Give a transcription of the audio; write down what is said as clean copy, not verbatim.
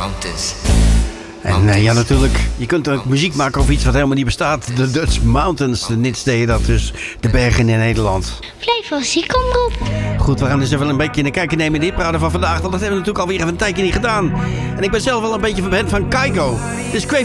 Mountains. En ja, natuurlijk, je kunt ook muziek maken over iets wat helemaal niet bestaat. De Dutch Mountains, de Nitsteden, dat dus de bergen in Nederland. Blijf ziekomroep. Goed, we gaan dus even een beetje een kijkje nemen in de hitparade van vandaag. Want dat hebben we natuurlijk alweer even een tijdje niet gedaan. En ik ben zelf wel een beetje fan van Kygo. Dus